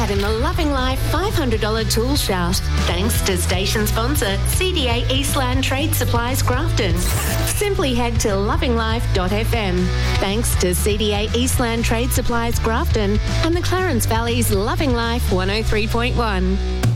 that in the Loving Life $500 tool shout. Thanks to station sponsor CDA Eastland Trade Supplies Grafton. Simply head to lovinglife.fm. Thanks to CDA Eastland Trade Supplies Grafton and the Clarence Valley's Loving Life 103.1.